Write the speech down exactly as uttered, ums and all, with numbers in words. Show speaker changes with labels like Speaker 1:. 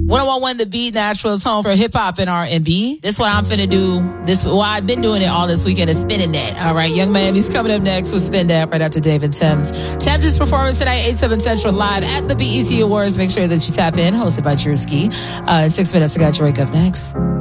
Speaker 1: one oh one point one The Beat, Nashville's home for hip hop and R and B. This what I'm finna do. This well, I've been doing it all this weekend is spinning that. All right, Young Miami's coming up next with Spin That right after Dave and Thames. Thames is performing tonight, eight seven Central live at the B E T Awards. Make sure that you tap in. Hosted by Drewski. Uh, in six minutes, I got your wake up next.